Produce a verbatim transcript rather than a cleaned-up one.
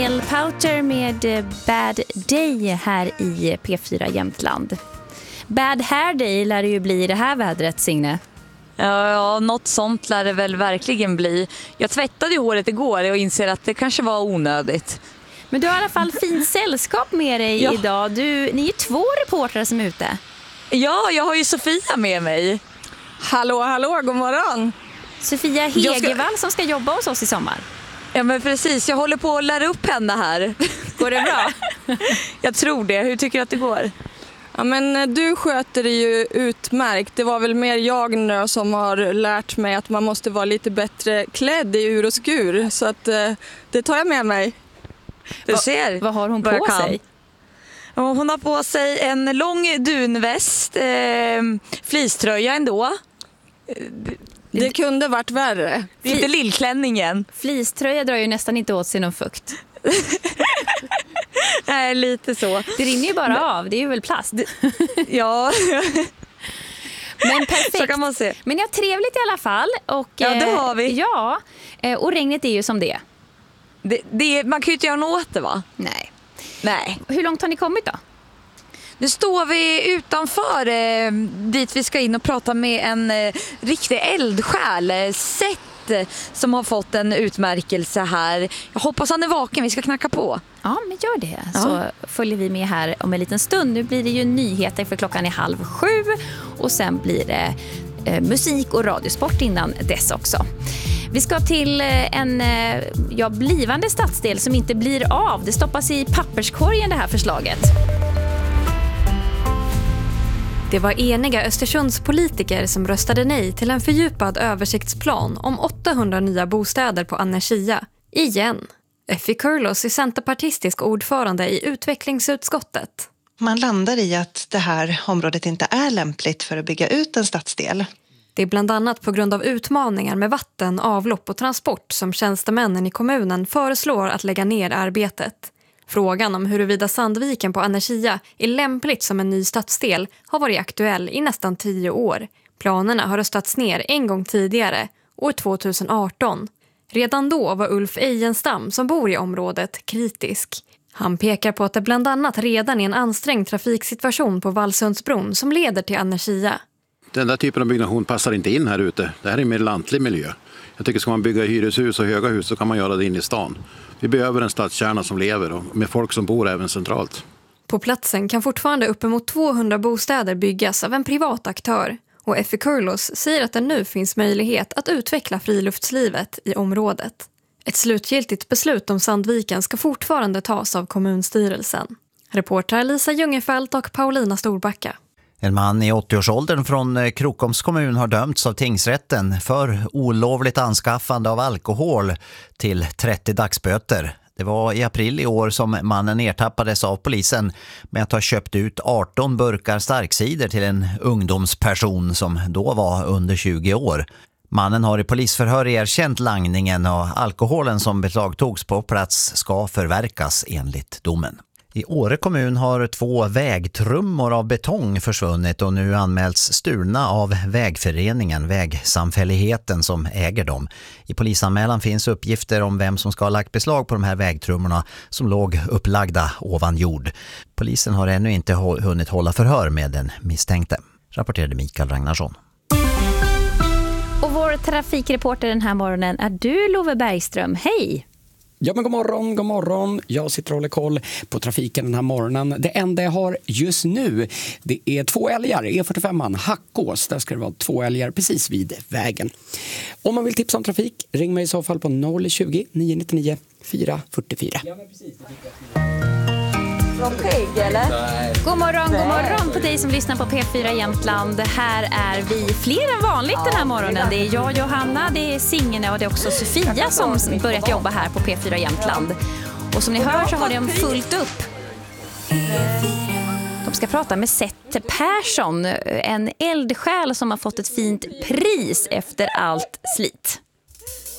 Daniel Powter med Bad Day här i P fyra Jämtland. Bad Hair Day lär det ju bli i det här vädret, Signe. Ja, ja, något sånt lär det väl verkligen bli. Jag tvättade ju håret igår och inser att det kanske var onödigt. Men du har i alla fall fint sällskap med dig ja. idag. Du, ni är två reportrar som är ute. Ja, jag har ju Sofia med mig. Hallå, hallå, god morgon. Sofia Hegevall ska... som ska jobba hos oss i sommar. Ja, men precis. Jag håller på att lära upp henne här. Går det bra? Jag tror det. Hur tycker du att det går? Ja, men du sköter det ju utmärkt. Det var väl mer jag nu som har lärt mig att man måste vara lite bättre klädd i ur och skur. Så att, det tar jag med mig. Du Va, ser. Vad har hon på sig? Hon har på sig en lång dunväst, eh, fleecetröja ändå. Det kunde varit värre. Lite lillklänningen. Fleecetröja drar ju nästan inte åt sig någon fukt. Nej, lite så. Det rinner ju bara Men, av, det är ju väl plast. Ja. Men perfekt. Så kan man se. Men ja, trevligt i alla fall. Och, ja, det har vi. Ja, och regnet är ju som det. det, det man kan ju inte göra något åt det, va? Nej. Nej. Hur långt har ni kommit då? Nu står vi utanför eh, dit vi ska in och prata med en eh, riktig eldsjäl. Eh, Seth som har fått en utmärkelse här. Jag hoppas han är vaken, vi ska knacka på. Ja, men gör det. Ja. Så följer vi med här om en liten stund. Nu blir det ju nyheter för klockan är halv sju. Och sen blir det eh, musik och radiosport innan dess också. Vi ska till en ja, blivande stadsdel som inte blir av. Det stoppas i papperskorgen det här förslaget. Det var eniga Östersunds politiker som röstade nej till en fördjupad översiktsplan om åttahundra nya bostäder på Annerskia. Igen. Effie Kurlos är centerpartistisk ordförande i utvecklingsutskottet. Man landar i att det här området inte är lämpligt för att bygga ut en stadsdel. Det är bland annat på grund av utmaningar med vatten, avlopp och transport som tjänstemännen i kommunen föreslår att lägga ner arbetet. Frågan om huruvida Sandviken på Annerskia är lämpligt som en ny stadsdel har varit aktuell i nästan tio år. Planerna har röstats ner en gång tidigare, år tjugoarton. Redan då var Ulf Ejenstam som bor i området kritisk. Han pekar på att det bland annat redan är en ansträngd trafiksituation på Vallsundsbron som leder till Annerskia. Den där typen av byggnation passar inte in här ute. Det här är en mer lantlig miljö. Jag tycker ska man bygga hyreshus och höga hus så kan man göra det in i stan. Vi behöver en stadskärna som lever och med folk som bor även centralt. På platsen kan fortfarande uppemot tvåhundra bostäder byggas av en privat aktör. Och Effie Kurlos säger att det nu finns möjlighet att utveckla friluftslivet i området. Ett slutgiltigt beslut om Sandviken ska fortfarande tas av kommunstyrelsen. Reportrar Lisa Ljungefelt och Paulina Storbacka. En man i åttioårsåldern från Krokoms kommun har dömts av tingsrätten för olovligt anskaffande av alkohol till trettio dagsböter. Det var i april i år som mannen ertappades av polisen med att ha köpt ut arton burkar starkcider till en ungdomsperson som då var under tjugo år. Mannen har i polisförhör erkänt langningen och alkoholen som beslagtogs på plats ska förverkas enligt domen. I Åre kommun har två vägtrummor av betong försvunnit och nu anmälts stulna av vägföreningen, vägsamfälligheten som äger dem. I polisanmälan finns uppgifter om vem som ska ha lagt beslag på de här vägtrummorna som låg upplagda ovan jord. Polisen har ännu inte hunnit hålla förhör med den misstänkte, rapporterade Mikael Ragnarsson. Och vår trafikreporter den här morgonen är du, Love Bergström. Hej! Ja, men god morgon, god morgon. Jag sitter och håller koll på trafiken den här morgonen. Det enda jag har just nu, det är två älgar. E fyrtiofem, Hackås. Där ska det vara två älgar precis vid vägen. Om man vill tipsa om trafik, ring mig i så fall på noll tjugo, nio nio nio, fyra fyra fyra. Ja, men precis. Pigg, eller? God morgon, god morgon på dig som lyssnar på P fyra Jämtland. Här är vi fler än vanligt den här morgonen. Det är jag, Johanna, det är Signe och det är också Sofia som börjat jobba här på P fyra Jämtland. Och som ni hör så har de fullt upp. De ska prata med Seth Persson, en eldsjäl som har fått ett fint pris efter allt slit.